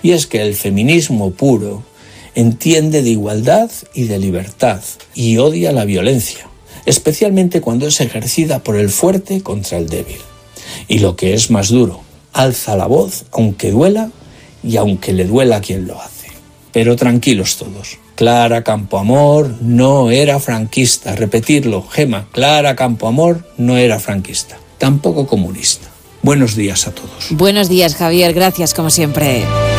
Y es que el feminismo puro entiende de igualdad y de libertad y odia la violencia, especialmente cuando es ejercida por el fuerte contra el débil. Y lo que es más duro, alza la voz aunque duela y aunque le duela a quien lo hace. Pero tranquilos todos, Clara Campoamor no era franquista. Repetirlo, Gema, Clara Campoamor no era franquista, tampoco comunista. Buenos días a todos. Buenos días, Javier, gracias como siempre.